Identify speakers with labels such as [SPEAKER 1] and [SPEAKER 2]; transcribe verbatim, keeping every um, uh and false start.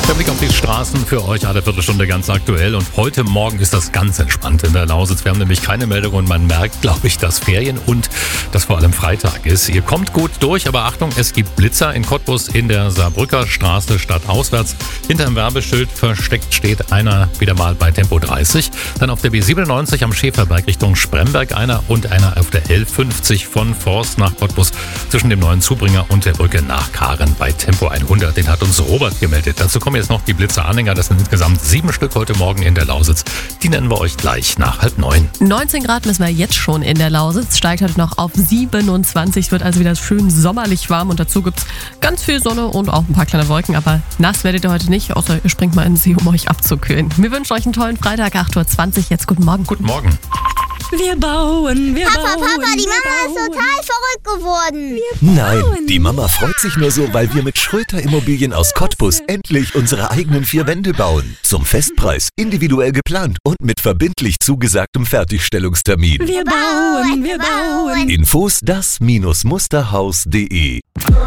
[SPEAKER 1] Der Blick auf die Straßen für euch alle Viertelstunde ganz aktuell. Und heute Morgen ist das ganz entspannt in der Lausitz. Wir haben nämlich keine Meldung und man merkt, glaube ich, dass Ferien und dass vor allem Freitag ist. Ihr kommt gut durch, aber Achtung, es gibt Blitzer in Cottbus in der Saarbrücker Straße stadtauswärts. Hinterm Werbeschild versteckt steht einer wieder mal bei Tempo dreißig. Dann auf der B siebenundneunzig am Schäferberg Richtung Spremberg einer und einer auf der L fünfzig von Forst nach Cottbus zwischen dem neuen Zubringer und der Brücke nach Karen bei Tempo hundert. Den hat uns Robert gemeldet. Dazu kommen jetzt noch die Blitzeranhänger. Das sind insgesamt sieben Stück heute Morgen in der Lausitz. Die nennen wir euch gleich nach halb neun.
[SPEAKER 2] neunzehn Grad müssen wir jetzt schon in der Lausitz. Steigt heute noch auf siebenundzwanzig. Wird also wieder schön sommerlich warm. Und dazu gibt es ganz viel Sonne und auch ein paar kleine Wolken. Aber nass werdet ihr heute nicht, außer ihr springt mal in den See, um euch abzukühlen. Wir wünschen euch einen tollen Freitag, acht Uhr zwanzig. Jetzt guten Morgen.
[SPEAKER 1] Guten Morgen.
[SPEAKER 3] Wir bauen, wir
[SPEAKER 4] Papa,
[SPEAKER 3] bauen.
[SPEAKER 4] Papa, die
[SPEAKER 3] wir
[SPEAKER 4] Mama
[SPEAKER 3] bauen.
[SPEAKER 4] ist total verrückt geworden.
[SPEAKER 5] Nein, die Mama freut sich nur so, weil wir mit Schröter Immobilien aus Cottbus endlich unsere eigenen vier Wände bauen. Zum Festpreis, individuell geplant und mit verbindlich zugesagtem Fertigstellungstermin.
[SPEAKER 3] Wir bauen, wir bauen.
[SPEAKER 5] Infos das Musterhaus punkt de